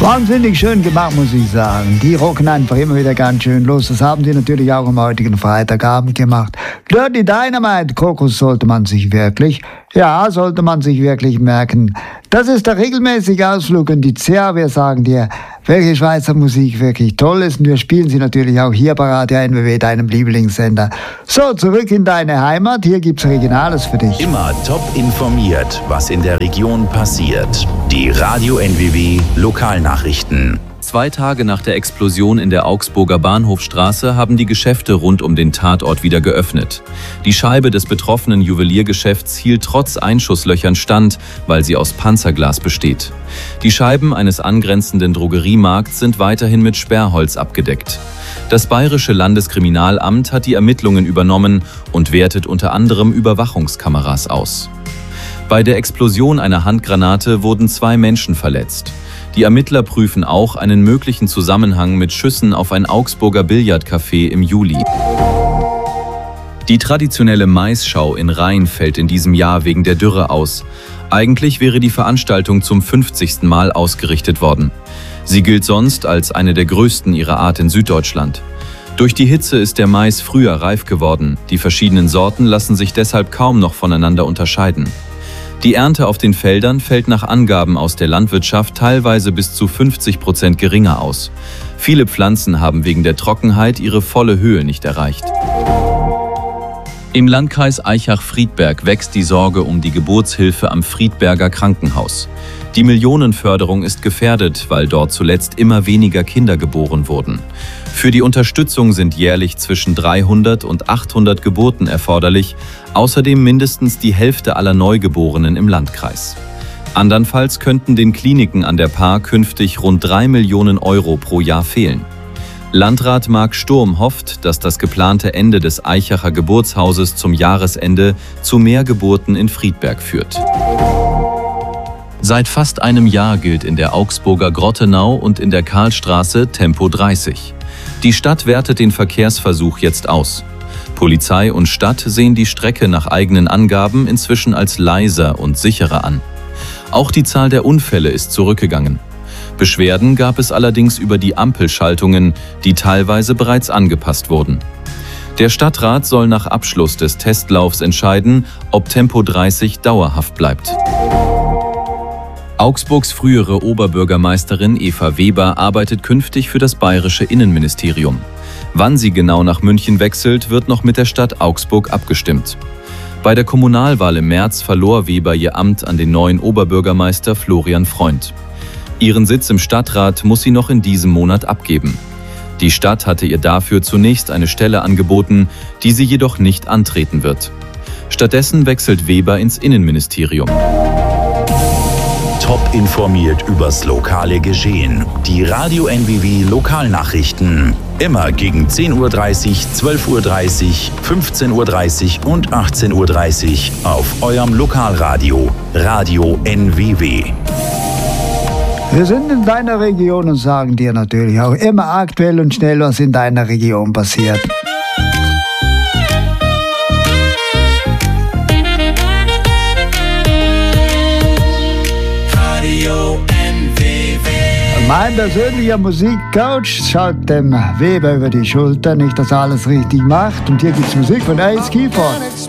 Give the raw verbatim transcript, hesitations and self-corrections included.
Wahnsinnig schön gemacht, muss ich sagen. Die rocken einfach immer wieder ganz schön los. Das haben sie natürlich auch am heutigen Freitagabend gemacht. Dirty Dynamite, Kokos sollte man sich wirklich, ja, sollte man sich wirklich merken. Das ist der regelmäßige Ausflug in die C A. Wir sagen dir, welche Schweizer Musik wirklich toll ist. Und wir spielen sie natürlich auch hier bei Radio N W W, deinem Lieblingssender. So, zurück in deine Heimat. Hier gibt's Regionales für dich. Immer top informiert, was in der Region passiert. Die Radio N W W Lokalnachrichten. Zwei Tage nach der Explosion in der Augsburger Bahnhofstraße haben die Geschäfte rund um den Tatort wieder geöffnet. Die Scheibe des betroffenen Juweliergeschäfts hielt trotz Einschusslöchern stand, weil sie aus Panzerglas besteht. Die Scheiben eines angrenzenden Drogeriemarkts sind weiterhin mit Sperrholz abgedeckt. Das Bayerische Landeskriminalamt hat die Ermittlungen übernommen und wertet unter anderem Überwachungskameras aus. Bei der Explosion einer Handgranate wurden zwei Menschen verletzt. Die Ermittler prüfen auch einen möglichen Zusammenhang mit Schüssen auf ein Augsburger Billardcafé im Juli. Die traditionelle Maisschau in Rhein fällt in diesem Jahr wegen der Dürre aus. Eigentlich wäre die Veranstaltung zum fünfzigsten Mal ausgerichtet worden. Sie gilt sonst als eine der größten ihrer Art in Süddeutschland. Durch die Hitze ist der Mais früher reif geworden. Die verschiedenen Sorten lassen sich deshalb kaum noch voneinander unterscheiden. Die Ernte auf den Feldern fällt nach Angaben aus der Landwirtschaft teilweise bis zu fünfzig Prozent geringer aus. Viele Pflanzen haben wegen der Trockenheit ihre volle Höhe nicht erreicht. Im Landkreis Aichach-Friedberg wächst die Sorge um die Geburtshilfe am Friedberger Krankenhaus. Die Millionenförderung ist gefährdet, weil dort zuletzt immer weniger Kinder geboren wurden. Für die Unterstützung sind jährlich zwischen dreihundert und achthundert Geburten erforderlich, außerdem mindestens die Hälfte aller Neugeborenen im Landkreis. Andernfalls könnten den Kliniken an der Paar künftig rund drei Millionen Euro pro Jahr fehlen. Landrat Marc Sturm hofft, dass das geplante Ende des Aichacher Geburtshauses zum Jahresende zu mehr Geburten in Friedberg führt. Seit fast einem Jahr gilt in der Augsburger Grottenau und in der Karlstraße Tempo dreißig. Die Stadt wertet den Verkehrsversuch jetzt aus. Polizei und Stadt sehen die Strecke nach eigenen Angaben inzwischen als leiser und sicherer an. Auch die Zahl der Unfälle ist zurückgegangen. Beschwerden gab es allerdings über die Ampelschaltungen, die teilweise bereits angepasst wurden. Der Stadtrat soll nach Abschluss des Testlaufs entscheiden, ob Tempo dreißig dauerhaft bleibt. Augsburgs frühere Oberbürgermeisterin Eva Weber arbeitet künftig für das bayerische Innenministerium. Wann sie genau nach München wechselt, wird noch mit der Stadt Augsburg abgestimmt. Bei der Kommunalwahl im März verlor Weber ihr Amt an den neuen Oberbürgermeister Florian Freund. Ihren Sitz im Stadtrat muss sie noch in diesem Monat abgeben. Die Stadt hatte ihr dafür zunächst eine Stelle angeboten, die sie jedoch nicht antreten wird. Stattdessen wechselt Weber ins Innenministerium. Top informiert übers lokale Geschehen. Die Radio N W W Lokalnachrichten. Immer gegen zehn Uhr dreißig, zwölf Uhr dreißig, fünfzehn Uhr dreißig und achtzehn Uhr dreißig auf eurem Lokalradio. Radio N W W. Wir sind in deiner Region und sagen dir natürlich auch immer aktuell und schnell, was in deiner Region passiert. Mein persönlicher Musikcoach schaut dem Weber über die Schulter, nicht, dass er alles richtig macht. Und hier gibt's Musik von Ace Keyford.